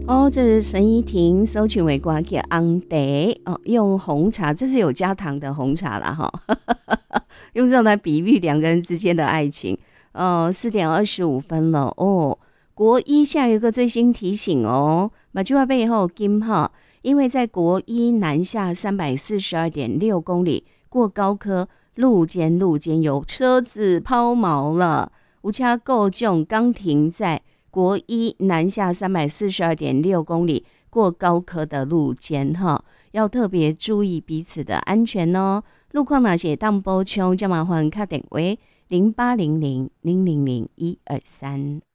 哦，这是陈怡婷搜寻为瓜叫昂茶哦，用红茶，这是有加糖的红茶啦哈，用这种来比喻两个人之间的爱情。4:25了哦。国一下有一个最新提醒哦，马句话背后金哈，因为在国一南下342.6公里过高科路肩有车子抛锚了，有车够重刚停在国一南下342.6公里过高科的路肩哈，要特别注意彼此的安全哦。路况那些当补充，就麻烦打电话0800000123。